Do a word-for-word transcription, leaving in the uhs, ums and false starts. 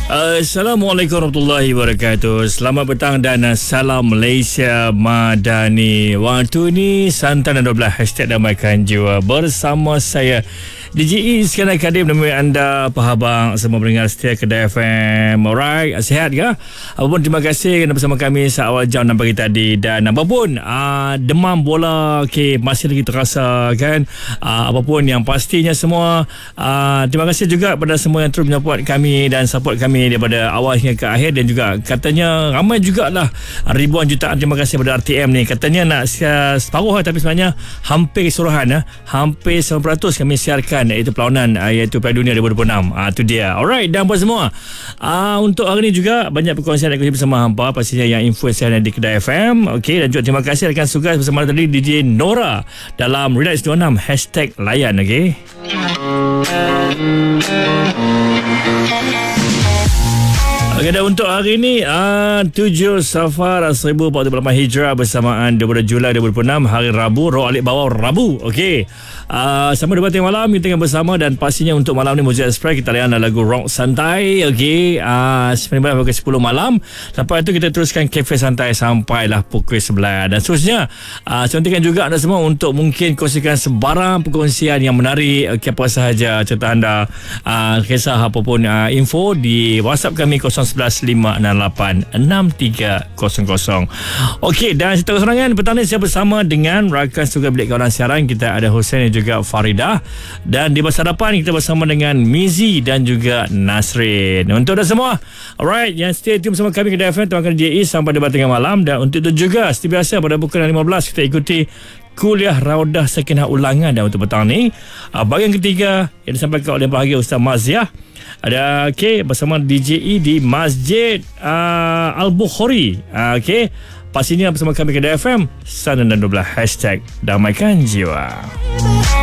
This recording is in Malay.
Assalamualaikum warahmatullahi wabarakatuh. Selamat petang dan salam Malaysia Madani. Waktu ni Santan dan dua belas Hashtag Damaikan Jiwa bersama saya D J E sekian Kadim menemui anda, apa khabar semua pendengar setia Kedah F M. Alright, sihat ke? Apapun, terima kasih kerana bersama kami seawal jam enam pagi tadi. Dan apapun uh, demam bola okay, masih lagi terasa kan, uh, apapun yang pastinya semua uh, terima kasih juga kepada semua yang terus menyupport kami dan support kami daripada awal hingga ke akhir. Dan juga katanya ramai jugalah ribuan jutaan terima kasih kepada R T M ni. Katanya nak siar separuh tapi sebenarnya hampir keseluruhan ya, hampir sembilan puluh peratus kami siarkan iaitu perlawanan uh, iaitu Piala Dunia dua ribu dua puluh enam. Ah uh, tu dia. Alright, dan buat semua. Uh, untuk hari ni juga banyak perkongsian aku bersama hampa pastinya yang influencer di Kedah F M. Okey, dan juga terima kasih rakan tugas bersama tadi D J Nora dalam Relax dua puluh enam Hashtag Layan. Okey. Okay, dan untuk hari ini uh, tujuh Safar seribu empat ratus empat puluh lapan Hijrah bersamaan dua puluh Julai dua ribu dua puluh enam hari Rabu, Roh Alik Bawah Rabu. Okey. Uh, sama dua belas malam kita tengah bersama dan pastinya untuk malam ni Muzik Express kita layan lagu rock santai. Okey. Uh, sembilan belas pukul sepuluh malam. Lepas itu kita teruskan Cafe Santai sampailah pukul sebelas. Dan seterusnya uh, suntikan juga anda semua untuk mungkin kongsikan sebarang perkongsian yang menarik. Okay, apa sahaja cerita anda, uh, kisah apapun uh, info di WhatsApp kami kosong satu satu lima enam lapan enam tiga kosong kosong. Okey, dan cerita keserangan petang ni saya bersama dengan rakan juga bilik kawalan siaran kita ada Hussein dan juga Faridah, dan di masa depan kita bersama dengan Mizi dan juga Nasrin. Untuk anda semua, alright, yang stay tune bersama kami Kedah F M tuan J E sampai debat tengah malam. Dan untuk itu juga seperti biasa pada pukul lima belas kita ikuti Kuliah Raudah Sakinah Ulangan. Dan untuk petang ni uh, bahagian ketiga yang disampaikan oleh bahagia Ustaz Maziah ada okay, bersama D J E di Masjid uh, Al-Bukhari. uh, okay. Pastinya bersama kami Kedah F M Santan dan dua belas Hashtag Damaikan Jiwa.